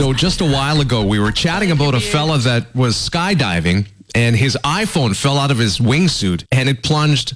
So just a while ago, we were chatting about a fella that was skydiving, and his iPhone fell out of his wingsuit, and it plunged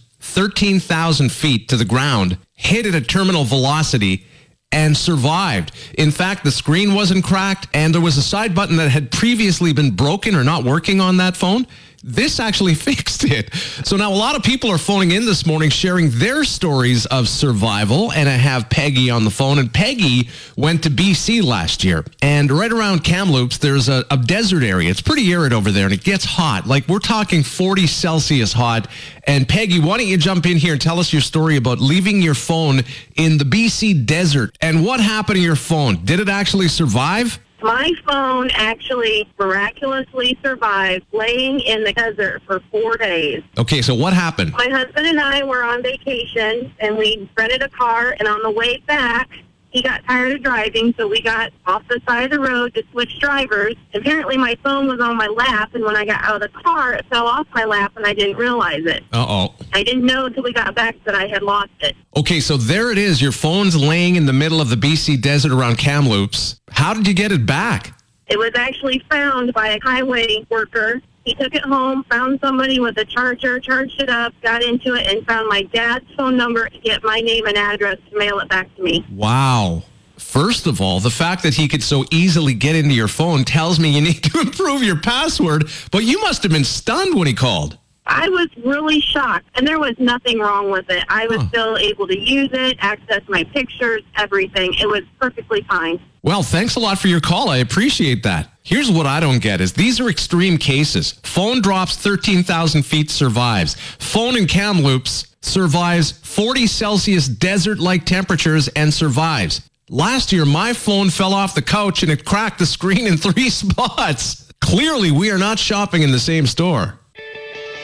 13,000 feet to the ground, hit at a terminal velocity, and survived. In fact, the screen wasn't cracked, and there was a side button that had previously been broken or not working on that phone. This actually fixed it. So now a lot of people are phoning in this morning sharing their stories of survival, and I have Peggy on the phone. And Peggy went to BC last year, and right around Kamloops, there's a desert area. It's pretty arid over there, and it gets hot. Like, we're talking 40 Celsius hot. And Peggy, why don't you jump in here and tell us your story about leaving your phone in the BC desert, and what happened to your phone? Did it actually survive? My phone actually miraculously survived laying in the desert for 4 days. Okay, so what happened? My husband and I were on vacation, and we rented a car, and on the way back, he got tired of driving, so we got off the side of the road to switch drivers. Apparently, my phone was on my lap, and when I got out of the car, it fell off my lap, and I didn't realize it. Uh-oh. I didn't know until we got back that I had lost it. Okay, so there it is. Your phone's laying in the middle of the BC desert around Kamloops. How did you get it back? It was actually found by a highway worker. He took it home, found somebody with a charger, charged it up, got into it, and found my dad's phone number to get my name and address to mail it back to me. Wow. First of all, the fact that he could so easily get into your phone tells me you need to improve your password, but you must have been stunned when he called. I was really shocked, and there was nothing wrong with it. I was still able to use it, access my pictures, everything. It was perfectly fine. Well, thanks a lot for your call. I appreciate that. Here's what I don't get is these are extreme cases. Phone drops 13,000 feet, survives. Phone in Kamloops survives 40 Celsius desert-like temperatures and survives. Last year, my phone fell off the couch and it cracked the screen in 3 spots. Clearly, we are not shopping in the same store.